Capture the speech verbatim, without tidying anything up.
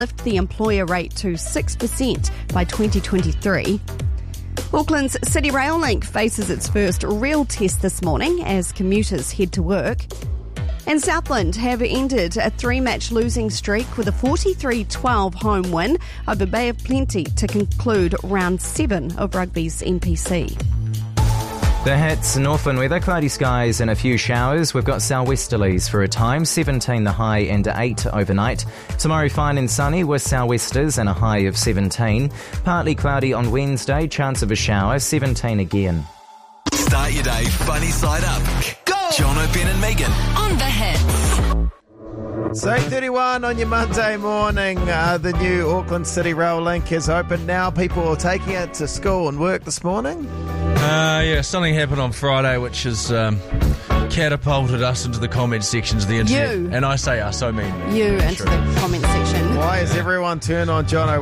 lift the employer rate to six percent by twenty twenty-three. Auckland's City Rail Link faces its first real test this morning as commuters head to work. And Southland have ended a three-match losing streak with a forty-three twelve home win over Bay of Plenty to conclude round seven of rugby's N P C. The hits, Northland weather, cloudy skies and a few showers. We've got sou'westerlies for a time, seventeen the high and eight overnight. Tomorrow fine and sunny with sou'westers and a high of seventeen. Partly cloudy on Wednesday, chance of a shower, seventeen again. Start your day funny side up. Go! Jono, Ben and Megan. On the hits. So eight thirty-one on your Monday morning, uh, the new Auckland City Rail Link is open now. People are taking it to school and work this morning. Uh, yeah, something happened on Friday which has um, catapulted us into the comment sections of the internet. You. And I say us, I mean me. You into the comment section. Why has everyone turned on Jono